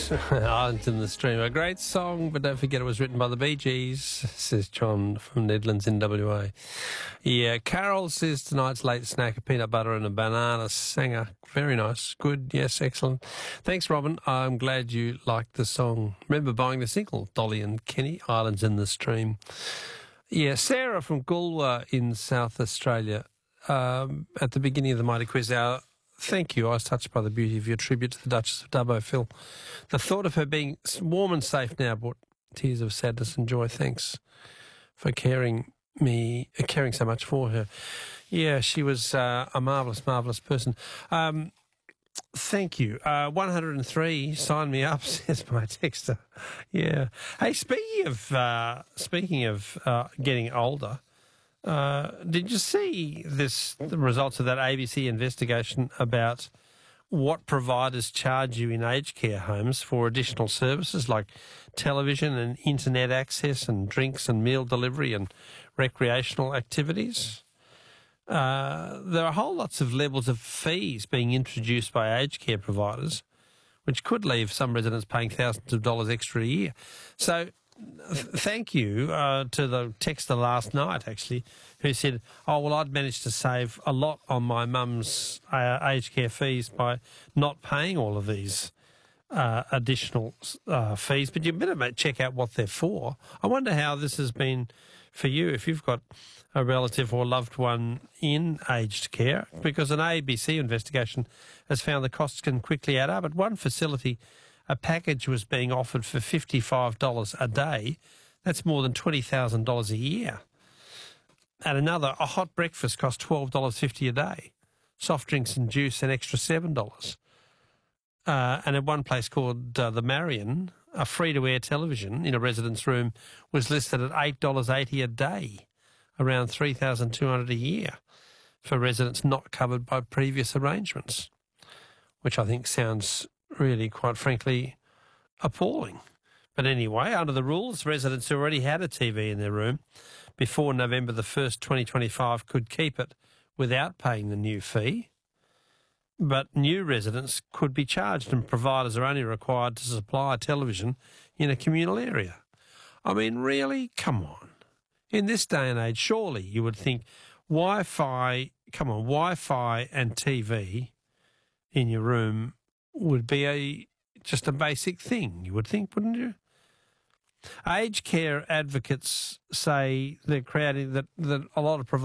Islands in the Stream. A great song, but don't forget it was written by the Bee Gees, says John from Nedlands in WA. Yeah, Carol says tonight's late snack, a peanut butter and a banana sanger. Very nice. Good. Yes, excellent. Thanks, Robin. I'm glad you liked the song. Remember buying the single, Dolly and Kenny, Islands in the Stream. Yeah, Sarah from Goolwa in South Australia. At the beginning of the Mighty Quiz Hour, thank you. I was touched by the beauty of your tribute to the Duchess of Dubbo, Phil. The thought of her being warm and safe now brought tears of sadness and joy. Thanks for caring so much for her. Yeah, she was a marvellous, marvellous person. Thank you. 103, sign me up, says my texter. Yeah. Hey, speaking of getting older, did you see the results of that ABC investigation about what providers charge you in aged care homes for additional services like television and internet access and drinks and meal delivery and recreational activities? There are whole lots of levels of fees being introduced by aged care providers, which could leave some residents paying thousands of dollars extra a year. So thank you to the texter last night, actually, who said, oh, well, I'd managed to save a lot on my mum's aged care fees by not paying all of these additional fees. But you better check out what they're for. I wonder how this has been for you if you've got a relative or loved one in aged care, because an ABC investigation has found the costs can quickly add up. At one facility, a package was being offered for $55 a day. That's more than $20,000 a year. At another, a hot breakfast cost $12.50 a day. Soft drinks and juice an extra $7. And at one place called the Marion, a free-to-air television in a resident's room was listed at $8.80 a day, around $3,200 a year for residents not covered by previous arrangements, which I think sounds really, quite frankly, appalling. But anyway, under the rules, residents who already had a TV in their room before November the 1st, 2025 could keep it without paying the new fee. But new residents could be charged, and providers are only required to supply a television in a communal area. I mean, really? Come on. In this day and age, surely you would think Wi-Fi and TV in your room would be just a basic thing, you would think, wouldn't you? Aged care advocates say they're creating that a lot of providers